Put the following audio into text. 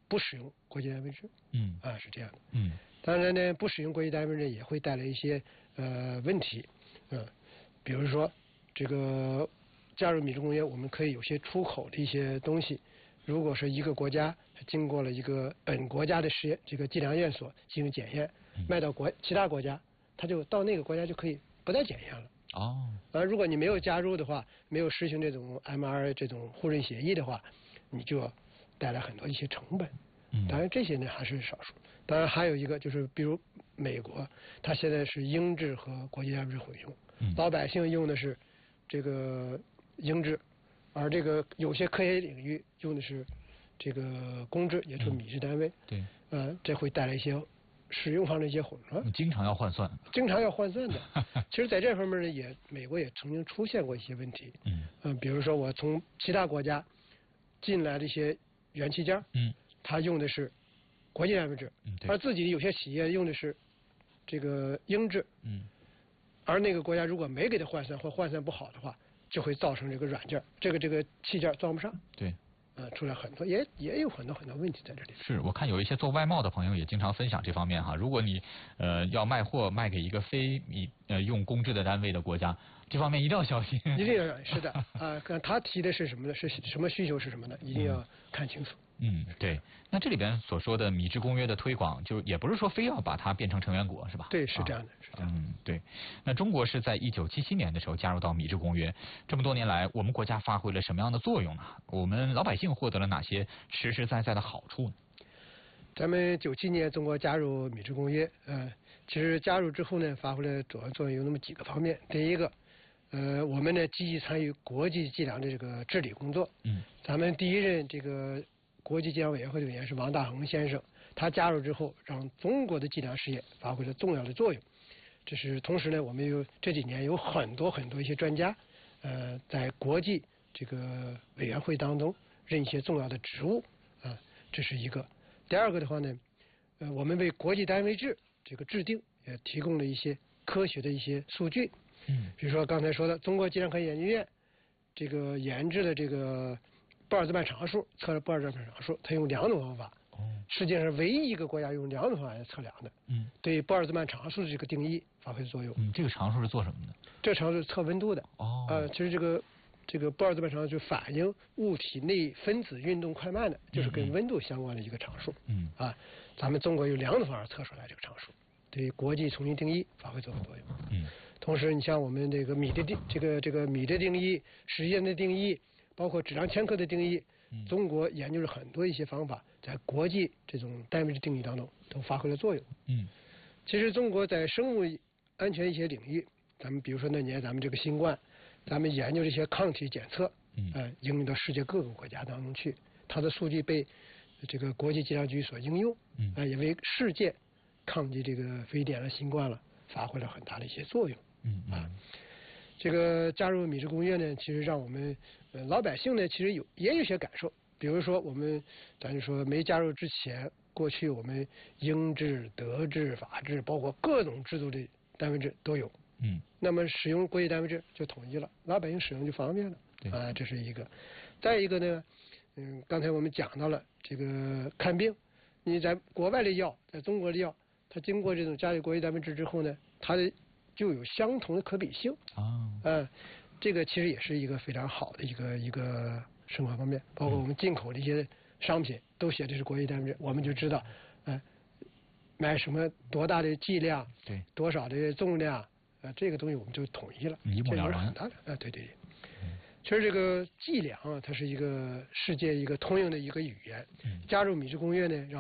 不使用国际单位制。是这样的。当然呢，不使用国际单位制也会带来一些问题。比如说这个加入米制公约，我们可以有些出口的一些东西，如果是一个国家经过了一个本国家的这个计量验所进行检验，卖到其他国家，它就到那个国家就可以不再检验了。而如果你没有加入的话，没有实行这种 MRA 这种互认协议的话，你就要带来很多一些成本。当然这些呢还是少数。当然还有一个就是，比如美国，它现在是英制和国际单位制混用，老百姓用的是这个英制，而这个有些科学领域用的是这个公制，也就是米制单位。这会带来一些使用上的一些混乱。 经常要换算的。 其实在这方面呢，美国也曾经出现过一些问题。比如说我从其他国家进来的一些元器件，他用的是国际单位制，而自己有些企业用的是这个英制。而那个国家如果没给他换算或换算不好的话，就会造成这个软件这个器件装不上。出来很多也有很多问题在这里。 是我看有一些做外贸的朋友也经常分享这方面哈。如果你要卖货卖给一个非用公制的单位的国家，这方面一定要小心。 一定要是的他提的是什么呢？是什么需求是什么呢？一定要看清楚。 对。那这里边所说的米制公约的推广，就也不是说非要把它变成成员国，是吧？ 对，是这样的。 对。那中国是在1977年的时候加入到米制公约，这么多年来，我们国家发挥了什么样的作用呢？我们老百姓获得了哪些实实在在的好处呢？ 咱们97年中国加入米制公约，其实加入之后呢，发挥了主要作用有那么几个方面。第一个，我们呢积极参与国际计量的这个治理工作。咱们第一任这个国际计量委员会的委员是王大珩先生，他加入之后，让中国的计量事业发挥了重要的作用。这是同时呢，我们这几年有很多一些专家，在国际这个委员会当中任一些重要的职务这是一个。第二个的话呢，我们为国际单位制这个制定也提供了一些科学的一些数据。比如说刚才说的中国计量科学研究院这个研制的这个布尔兹曼常数，测了布尔兹曼常数，它用2种方法。世界上唯一一个国家用2种方法来测量的。对布尔兹曼常数的这个定义发挥作用。 这个常数是做什么的？ 这个常数是测温度的。其实这个布尔兹曼常数就反映物体内分子运动快慢的，就是跟温度相关的一个常数。咱们中国有2种方法测出来这个常数，对国际重新定义发挥作用。同时你像我们这个米的定义、时间的定义，包括质量千克的定义，中国研究了很多一些方法，在国际这种单位的定义当中都发挥了作用。其实中国在生物安全一些领域，咱们比如说那年咱们这个新冠，咱们研究这些抗体检测，应用到世界各个国家当中去，它的数据被这个国际计量局所应用，也为世界抗击这个非典了、新冠了发挥了很大的一些作用。这个加入米制公约呢，其实让我们老百姓呢，其实也有些感受。比如说咱就说没加入之前，过去我们英制、德制、法制，包括各种制度的单位制都有。那么使用国际单位制就统一了，老百姓使用就方便了。这是一个。再一个呢，刚才我们讲到了这个看病，你在国外的药，在中国的药，它经过这种加入国际单位制之后呢，它就有相同的可比性。这个其实也是一个非常好的一个生活方面。包括我们进口的一些商品都写的是国际单位制，我们就知道买什么多大的剂量，多少的重量，这个东西我们就统一了， 一目了然。 对。其实这个计量它是一个世界一个通用的一个语言。加入米制公约呢，让